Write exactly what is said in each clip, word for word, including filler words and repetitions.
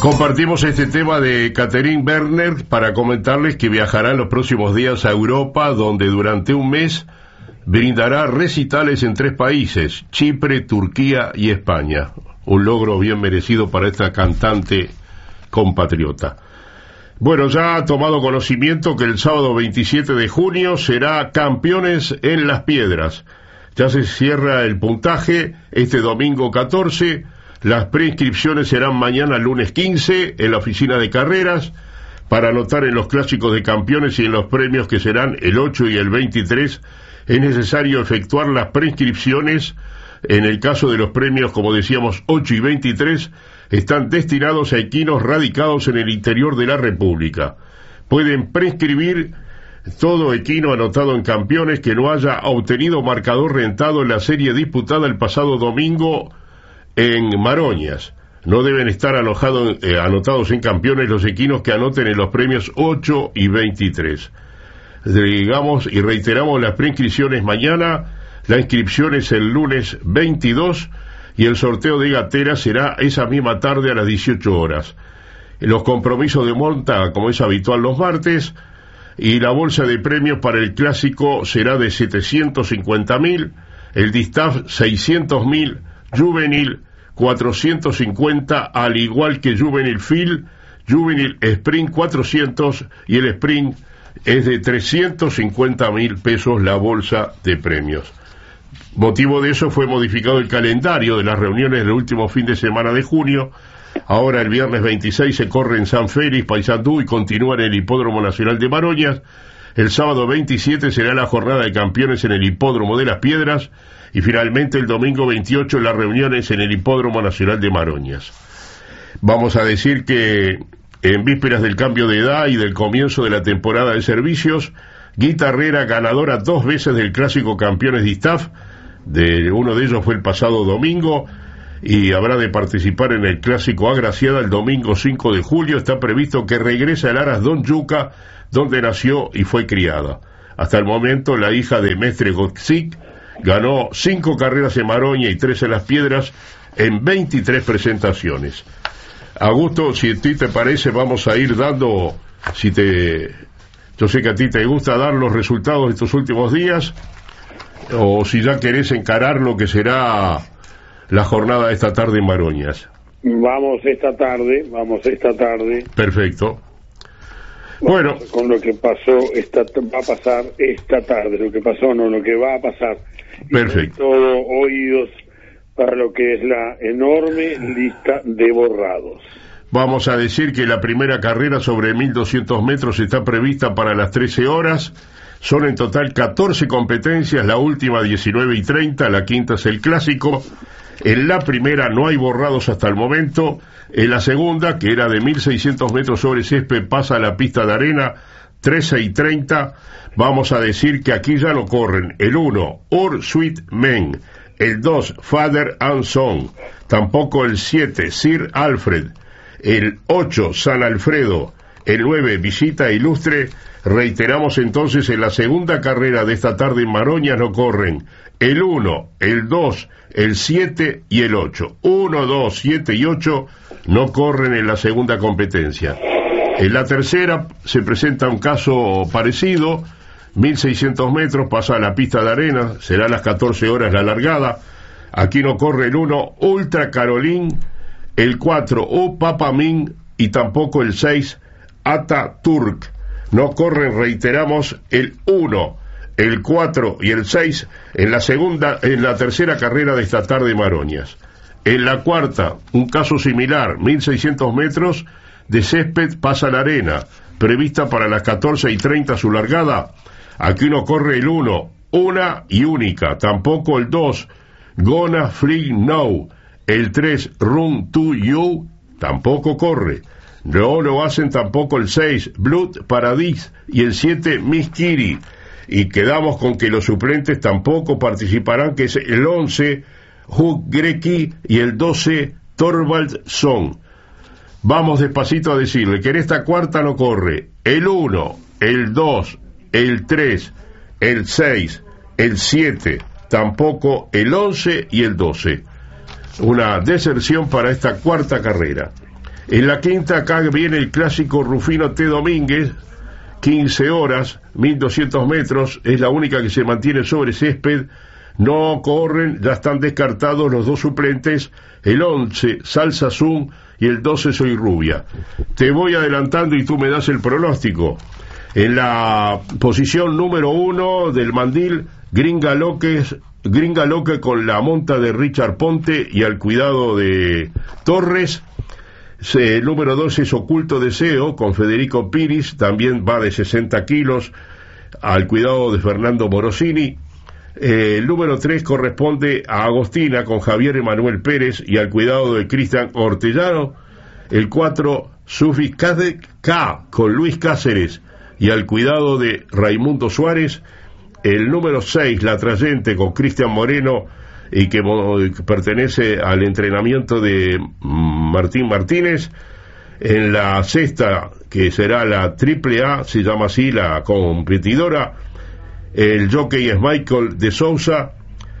Compartimos este tema de Catherine Werner para comentarles que viajará en los próximos días a Europa, donde durante un mes brindará recitales en tres países: Chipre, Turquía y España. Un logro bien merecido para esta cantante compatriota. Bueno, ya ha tomado conocimiento que el sábado veintisiete de junio será Campeones en Las Piedras. Ya se cierra el puntaje este domingo catorce. Las preinscripciones serán mañana lunes quince en la oficina de carreras para anotar en los clásicos de campeones y en los premios que serán el ocho y el veintitrés. Es necesario efectuar las preinscripciones. En el caso de los premios, como decíamos, ocho y veintitrés, están destinados a equinos radicados en el interior de la República. Pueden prescribir todo equino anotado en campeones que no haya obtenido marcador rentado en la serie disputada el pasado domingo en Maroñas. No deben estar alojado, eh, anotados en campeones los equinos que anoten en los premios ocho y veintitrés. Digamos y reiteramos las preinscripciones mañana. La inscripción es el lunes veintidós y el sorteo de gatera será esa misma tarde a las dieciocho horas. Los compromisos de monta, como es habitual los martes, y la bolsa de premios para el clásico será de setecientos cincuenta mil, el Distaff seiscientos mil, Juvenil cuatrocientos cincuenta, al igual que Juvenil Field, Juvenil Sprint cuatrocientos, y el Sprint es de trescientos cincuenta mil pesos la bolsa de premios. Motivo de eso fue modificado el calendario de las reuniones del último fin de semana de junio. Ahora el viernes veintiséis se corre en San Félix, Paysandú, y continúa en el Hipódromo Nacional de Maroñas. El sábado veintisiete será la jornada de campeones en el Hipódromo de Las Piedras, y finalmente el domingo veintiocho las reuniones en el Hipódromo Nacional de Maroñas. Vamos a decir que en vísperas del cambio de edad y del comienzo de la temporada de servicios, Guita Herrera, ganadora dos veces del Clásico Campeones Distaff, de uno de ellos fue el pasado domingo, y habrá de participar en el Clásico Agraciada el domingo cinco de julio. Está previsto que regrese al Aras Don Yuca, donde nació y fue criada. Hasta el momento, la hija de Mestre Gotzik ganó cinco carreras en Maroña y tres en Las Piedras en veintitrés presentaciones. Augusto, si a ti te parece, vamos a ir dando, si te, yo sé que a ti te gusta dar los resultados de estos últimos días, o si ya querés encarar lo que será la jornada de esta tarde en Maroñas. Vamos esta tarde, vamos esta tarde. Perfecto. Bueno, con lo que pasó, esta, va a pasar esta tarde, lo que pasó, no, lo que va a pasar. Perfecto. Y todo oídos para lo que es la enorme lista de borrados. Vamos a decir que la primera carrera sobre mil doscientos metros está prevista para las trece horas. Son en total catorce competencias, la última diecinueve y treinta, la quinta es el clásico. En la primera no hay borrados hasta el momento. En la segunda, que era de mil seiscientos metros sobre césped, pasa a la pista de arena, trece y treinta. Vamos a decir que aquí ya no corren el uno, Our Sweet Men, el dos, Father and Son, tampoco el siete, Sir Alfred, el ocho, San Alfredo, el nueve, Visita Ilustre. Reiteramos entonces, en la segunda carrera de esta tarde en Maroñas no corren el uno, el dos, el siete y el ocho. uno, dos, siete y ocho no corren en la segunda competencia. En la tercera se presenta un caso parecido, mil seiscientos metros, pasa a la pista de arena, será a las catorce horas la largada. Aquí no corre el uno, Ultra Caroline, el cuatro, U Papamin, y tampoco el seis, Ataturk. No corren, reiteramos, el uno, el cuatro y el seis en la segunda, en la tercera carrera de esta tarde en Maroñas. En la cuarta, un caso similar, mil seiscientos metros de césped, pasa la arena, prevista para las catorce y treinta su largada. Aquí no corre el uno, una y única, tampoco el dos, Gonna Free Now, el tres, Run to You, tampoco corre. No lo hacen tampoco el seis, Blood Paradise, y el siete, Miss Kitty. Y quedamos con que los suplentes tampoco participarán, que es el once, Hugh Greki, y el doce, Torvald Song. Vamos despacito a decirle que en esta cuarta no corre el uno, el dos, el tres, el seis, el siete, tampoco el once y el doce. Una deserción para esta cuarta carrera. En la quinta, acá viene el clásico Rufino T. Domínguez, quince horas, mil doscientos metros, es la única que se mantiene sobre césped, no corren, ya están descartados los dos suplentes, el once, Salsa Zoom, y el doce, Soy Rubia. Te voy adelantando y tú me das el pronóstico. En la posición número uno del mandil, Gringa Loque, Gringa Loque con la monta de Richard Ponte y al cuidado de Torres. El número dos es Oculto Deseo con Federico Piris, también va de sesenta kilos, al cuidado de Fernando Morosini. Eh, el número tres corresponde a Agostina con Javier Emanuel Pérez y al cuidado de Cristian Ortellano. El cuatro, Sufi K con Luis Cáceres y al cuidado de Raimundo Suárez. El número seis, La Trayente con Cristian Moreno y que pertenece al entrenamiento de Martín Martínez. En la sexta, que será la triple A, se llama así la competidora, el jockey es Michael de Sousa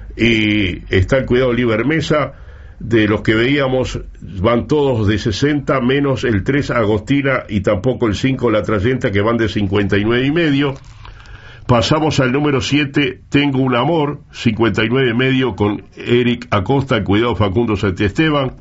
y está el cuidado Oliver Mesa. De los que veíamos van todos de sesenta, menos el tres Agostina y tampoco el cinco La Trayenta, que van de cincuenta y nueve y medio. Pasamos al número siete, Tengo un Amor, cincuenta y nueve y medio con Eric Acosta, el cuidado Facundo Santiesteban.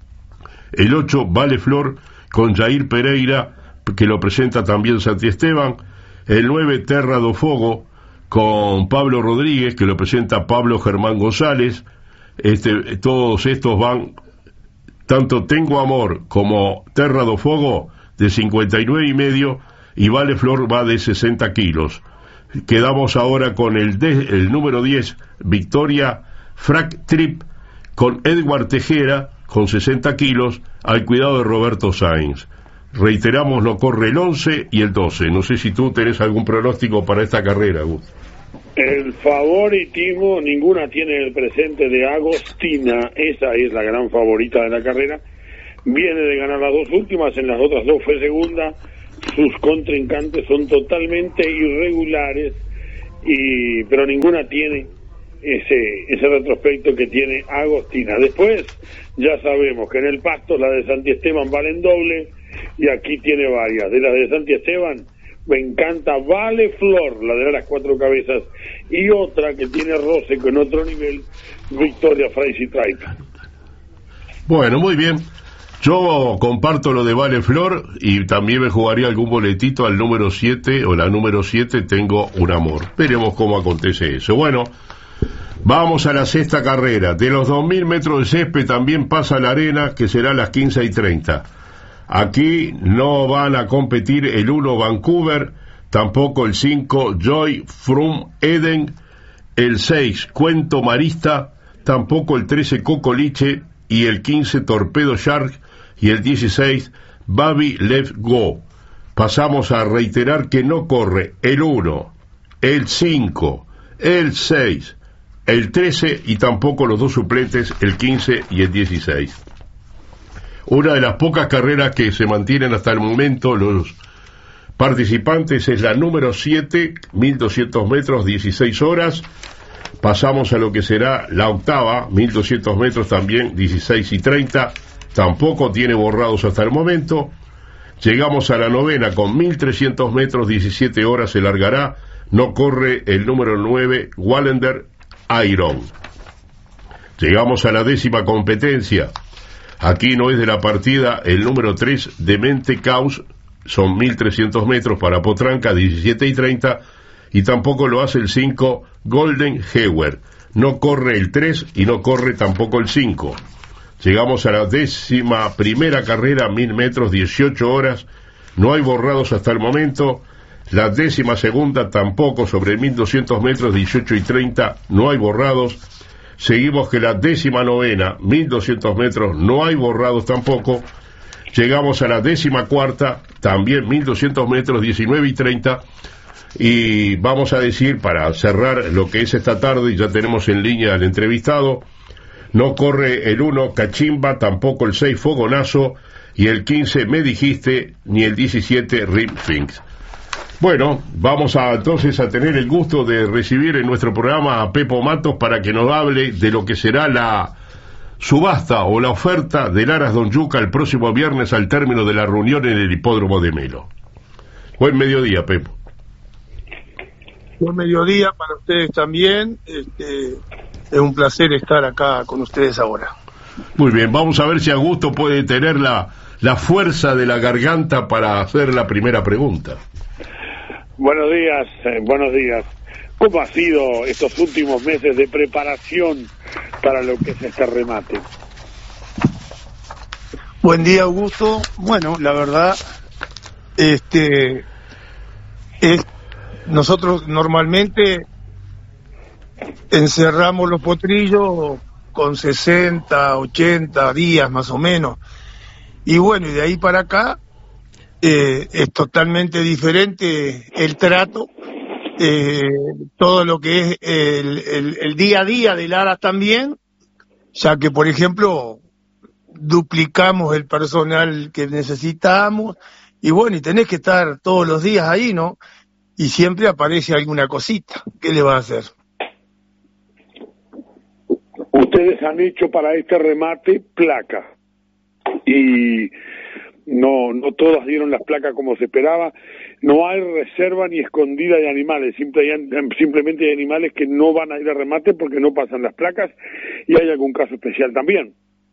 El ocho, Vale Flor con Jair Pereira, que lo presenta también Santiesteban. El nueve, Terra do Fogo con Pablo Rodríguez, que lo presenta Pablo Germán González. Este, todos estos van, tanto Tengo Amor como Terra do Fogo, de cincuenta y nueve y medio, y Vale Flor va de sesenta kilos. Quedamos ahora con el, de, el número diez, Victoria Frac Trip, con Edward Tejera, con sesenta kilos, al cuidado de Roberto Sainz. Reiteramos, lo corre el once y el doce. No sé si tú tenés algún pronóstico para esta carrera, Gus. El favoritismo, ninguna tiene el presente de Agostina, esa es la gran favorita de la carrera, viene de ganar las dos últimas, en las otras dos fue segunda, sus contrincantes son totalmente irregulares, y pero ninguna tiene ese, ese retrospecto que tiene Agostina. Después ya sabemos que en el pasto la de Santiesteban valen doble, y aquí tiene varias. De las de Santiesteban me encanta Vale Flor, la de las cuatro cabezas, y otra que tiene roce con otro nivel, Victoria Fraisi Tripe. Bueno, muy bien. Yo comparto lo de Vale Flor y también me jugaría algún boletito al número siete o la número siete, Tengo un Amor. Veremos cómo acontece eso. Bueno, vamos a la sexta carrera. De los dos mil metros de césped también pasa la arena, que será a las quince y treinta. Aquí no van a competir el uno Vancouver, tampoco el cinco Joy From Eden, el seis Cuento Marista, tampoco el trece Cocoliche, y el quince Torpedo Shark, y el dieciséis Baby Let Go. Pasamos a reiterar que no corre el uno, el cinco, el seis, el trece y tampoco los dos suplentes, el quince y el dieciséis. Una de las pocas carreras que se mantienen hasta el momento los participantes es la número siete, mil doscientos metros, dieciséis horas. Pasamos a lo que será la octava, mil doscientos metros también, dieciséis y treinta. Tampoco tiene borrados hasta el momento. Llegamos a la novena con mil trescientos metros, diecisiete horas se largará. No corre el número nueve, Wallander Iron. Llegamos a la décima competencia. Aquí no es de la partida el número tres, Demente Caos, son mil trescientos metros para Potranca, diecisiete y treinta, y tampoco lo hace el cinco, Golden Hewer. No corre el tres y no corre tampoco el cinco. Llegamos a la décima primera carrera, mil metros, dieciocho horas, no hay borrados hasta el momento. La décima segunda tampoco, sobre mil doscientos metros, dieciocho y treinta, no hay borrados. Seguimos que la décima novena, mil doscientos metros, no hay borrados tampoco. Llegamos a la décima cuarta, también mil doscientos metros, diecinueve y treinta. Y vamos a decir, para cerrar lo que es esta tarde, y ya tenemos en línea al entrevistado, no corre el uno, Cachimba, tampoco el seis, Fogonazo, y el quince, Me Dijiste, ni el diecisiete, Rim Finks. Bueno, vamos a entonces a tener el gusto de recibir en nuestro programa a Pepo Matos para que nos hable de lo que será la subasta o la oferta del Aras Don Yuca el próximo viernes al término de la reunión en el hipódromo de Melo. Buen mediodía, Pepo. Buen mediodía para ustedes también. Este, es un placer estar acá con ustedes ahora. Muy bien, vamos a ver si Augusto puede tener la, la fuerza de la garganta para hacer la primera pregunta. Buenos días, eh, buenos días. ¿Cómo ha sido estos últimos meses de preparación para lo que es este remate? Buen día, Augusto. Bueno, la verdad, este, es, nosotros normalmente encerramos los potrillos con sesenta, ochenta días más o menos. Y bueno, y de ahí para acá eh, es totalmente diferente el trato. Eh, todo lo que es el, el, el día a día del Aras también, ya que por ejemplo duplicamos el personal que necesitamos y bueno, y tenés que estar todos los días ahí, ¿no? Y siempre aparece alguna cosita. ¿Qué le va a hacer? Ustedes han hecho para este remate placa y no no todas dieron las placas como se esperaba. No hay reserva ni escondida de animales, simple, simplemente hay animales que no van a ir a remate porque no pasan las placas y hay algún caso especial también.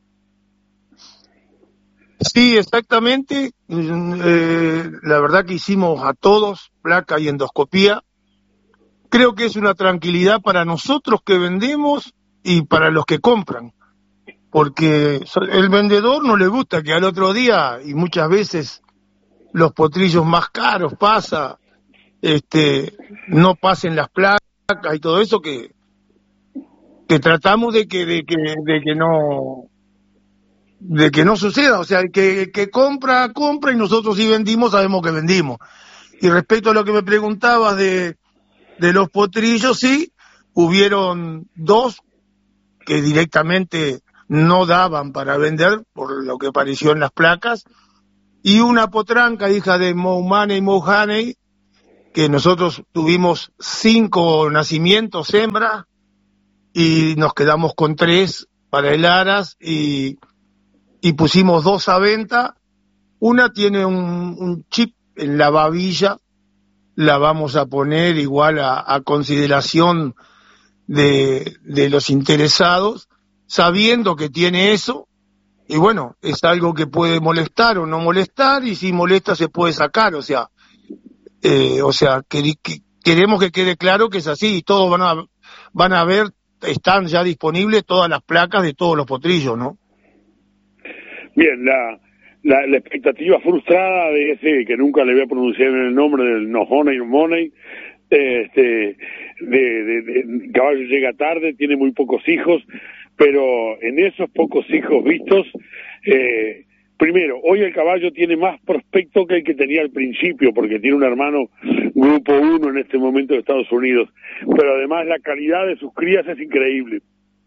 Sí, exactamente. Eh, la verdad que hicimos a todos placa y endoscopía. Creo que es una tranquilidad para nosotros que vendemos y para los que compran, porque el vendedor no le gusta que al otro día, y muchas veces los potrillos más caros pasa, este, no pasen las placas y todo eso, que que tratamos de que de que de que no de que no suceda, o sea, que que compra compra y nosotros si vendimos sabemos que vendimos. Y respecto a lo que me preguntabas de de los potrillos, sí, hubieron dos que directamente no daban para vender por lo que apareció en las placas, y una potranca, hija de Moumane y Mouhaney, que nosotros tuvimos cinco nacimientos hembras y nos quedamos con tres para el Aras y, y pusimos dos a venta. Una tiene un, un chip en la babilla, la vamos a poner igual a, a consideración de, de los interesados, sabiendo que tiene eso. Y bueno, es algo que puede molestar o no molestar, y si molesta se puede sacar, o sea, eh, o sea, que, que, queremos que quede claro que es así, y todos van a, van a ver, están ya disponibles todas las placas de todos los potrillos, ¿no? Bien, la, la, la expectativa frustrada de ese, que nunca le voy a pronunciar el nombre del No Honey No Money, este, de, de, de caballo llega tarde, tiene muy pocos hijos, pero en esos pocos hijos vistos, eh, primero, hoy el caballo tiene más prospecto que el que tenía al principio, porque tiene un hermano grupo uno en este momento de Estados Unidos, pero además la calidad de sus crías es increíble.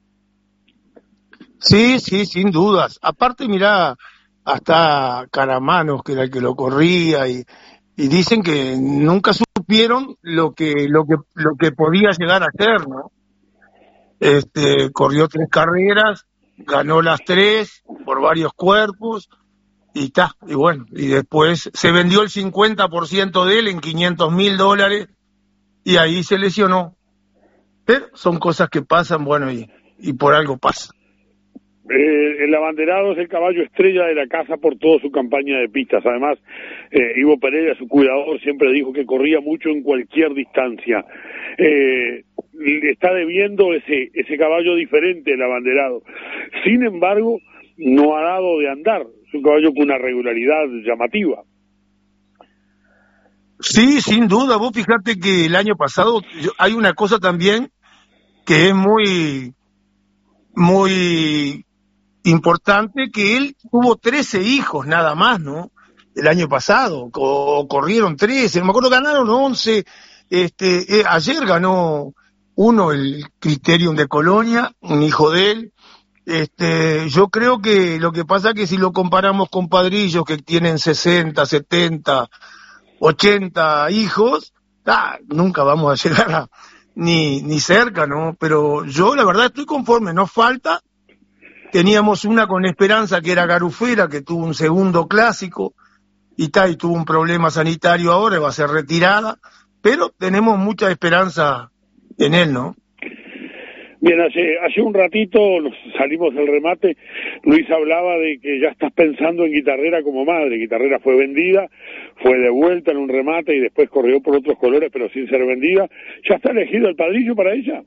Sí, sí, sin dudas. Aparte, mirá, hasta Caramanos, que era el que lo corría, y, y dicen que nunca supieron lo que, lo que, lo que podía llegar a ser, ¿no? Este, corrió tres carreras, ganó las tres por varios cuerpos y está, y bueno, y después se vendió el cincuenta por ciento de él en quinientos mil dólares y ahí se lesionó. Pero son cosas que pasan, bueno, y, y por algo pasa. Eh, el abanderado es el caballo estrella de la casa por toda su campaña de pistas. Además, eh, Ivo Pereira, su cuidador, siempre dijo que corría mucho en cualquier distancia. Eh, está debiendo ese ese caballo diferente, el abanderado. Sin embargo, no ha dado de andar. Es un caballo con una regularidad llamativa. Sí, sin duda. Vos fíjate que el año pasado yo, hay una cosa también que es muy, muy importante, que él tuvo trece hijos nada más, ¿no? El año pasado, co- corrieron trece, no me acuerdo, ganaron once. Este, eh, ayer ganó uno el Criterium de Colonia, un hijo de él. Este, yo creo que lo que pasa es que si lo comparamos con padrillos que tienen sesenta, setenta, ochenta hijos, ah, nunca vamos a llegar a, ni, ni cerca, ¿no? Pero yo la verdad estoy conforme, nos falta teníamos una con Esperanza que era Garufera, que tuvo un segundo clásico, y, ta, y tuvo un problema sanitario ahora, va a ser retirada, pero tenemos mucha esperanza en él, ¿no? Bien, hace, hace un ratito nos salimos del remate, Luis hablaba de que ya estás pensando en Guitarrera como madre. Guitarrera fue vendida, fue de vuelta en un remate y después corrió por otros colores, pero sin ser vendida. ¿Ya está elegido el padrillo para ella?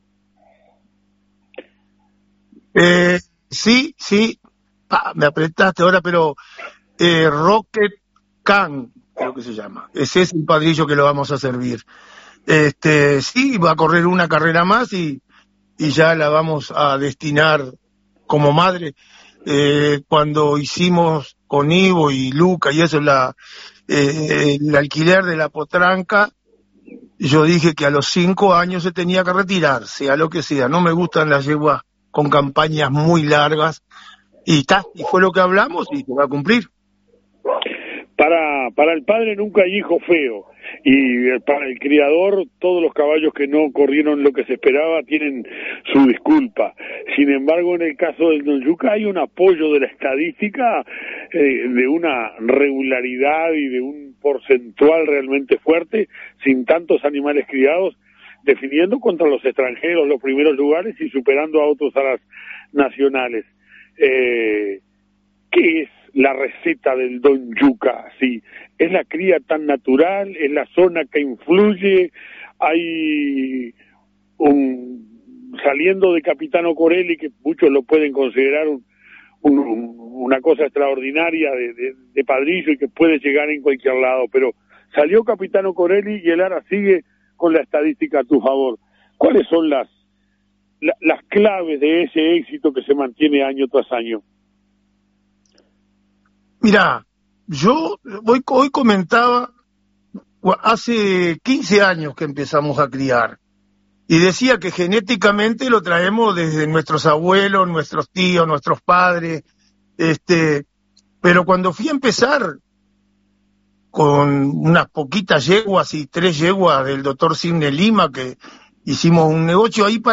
Eh, sí, sí, ah, me apretaste ahora, pero eh, Rocket Can, creo que se llama. Ese es el padrillo que lo vamos a servir. Este, sí, va a correr una carrera más y y ya la vamos a destinar como madre. Eh, cuando hicimos con Ivo y Luca y eso, la, eh, el alquiler de la potranca, yo dije que a los cinco años se tenía que retirar, sea lo que sea. No me gustan las yeguas con campañas muy largas, y está, y fue lo que hablamos y se va a cumplir. Para, para el padre nunca hay hijo feo, y para el criador todos los caballos que no corrieron lo que se esperaba tienen su disculpa. Sin embargo, en el caso del Don Yuca hay un apoyo de la estadística, eh, de una regularidad y de un porcentual realmente fuerte, sin tantos animales criados, definiendo contra los extranjeros los primeros lugares y superando a otros a las nacionales. Eh, ¿Qué es la receta del Don Yuca? Sí, ¿es la cría tan natural? ¿Es la zona que influye? Hay un, saliendo de Capitano Corelli, que muchos lo pueden considerar un, un, una cosa extraordinaria de, de, de padrillo y que puede llegar en cualquier lado, pero salió Capitano Corelli y el Ara sigue con la estadística a tu favor. ¿Cuáles son las, la, las claves de ese éxito que se mantiene año tras año? Mirá, yo hoy, hoy comentaba, hace quince años que empezamos a criar, y decía que genéticamente lo traemos desde nuestros abuelos, nuestros tíos, nuestros padres, este, pero cuando fui a empezar con unas poquitas yeguas y tres yeguas del doctor Sidney Lima, que hicimos un negocio ahí para